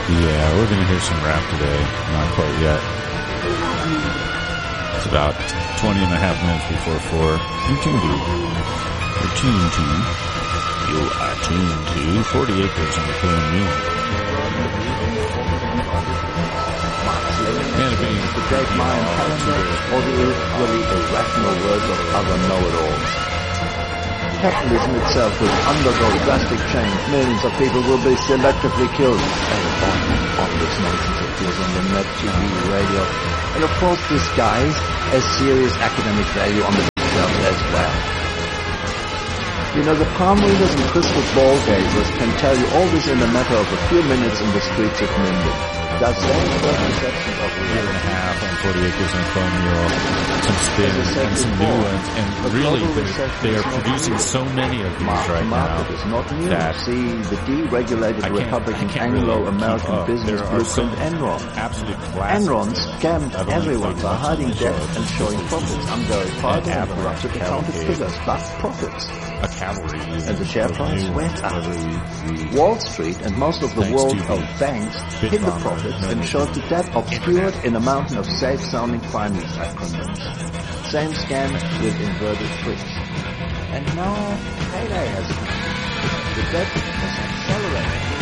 Yeah, we're going to hear some rap today. Not quite yet. It's about 20 and a half minutes before 4. You're tuned to 40 Acres on the Killing Mule. The great Mayan calendar, or the equally irrational words of other know-it-alls. Capitalism itself will undergo drastic change. Millions of people will be selectively killed. And this nonsense appears on the net, TV, radio. And of course this guise has serious academic value on the shelf as well. You know, the palm readers and crystal ball gazers can tell you all this in a matter of a few minutes in the streets of Minden. Does that perception of a year and a half on 40 Acres and Colonial, some spin and some new ones, and really they are producing so many of these right now that see the deregulated Republican Anglo-American business blueprint Enron. Absolute Enron scammed everyone by hiding debt and showing profits. I'm very proud of corrupted accounted figures, but profits. A cavalry and the share price went up. Wall Street and most of the world-owned banks hid the profits and showed the debt obscured in a mountain of safe-sounding finance acronyms. Same scam with inverted tricks. And now payday has come. The debt has accelerated.